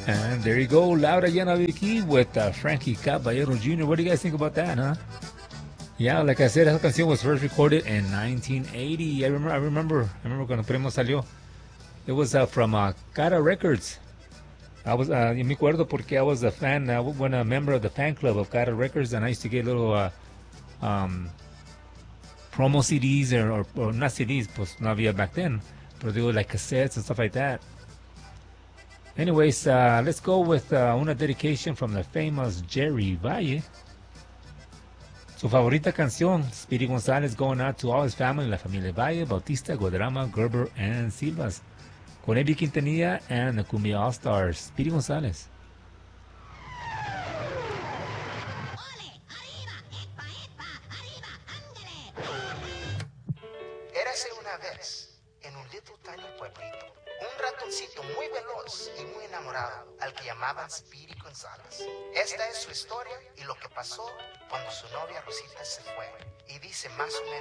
And there you go, Laura Yanaviki with Frankie Caballero Jr. What do you guys think about that, huh? Yeah, like I said, esa canción was first recorded in 1980. I remember cuando Primo salió. It was from Cara Records. Yo me acuerdo porque I was a fan, when a member of the fan club of Cara Records, and I used to get little um, promo CDs or not CDs, pues no había back then, but they were like cassettes and stuff like that. Anyways, let's go with una dedication from the famous Jerry Valle. Su favorita canción, Speedy González, going out to all his family, la familia Valle, Bautista, Guadarrama, Gerber, and Silvas. Con Eddie Quintanilla and the Cumbia All Stars, Speedy González. Érase una vez, en un little tiny pueblito, un ratoncito muy veloz y muy enamorado al que llamaban Speedy González. Esta es su historia y lo que pasó cuando su novia Rosita se fue. Y dice más o menos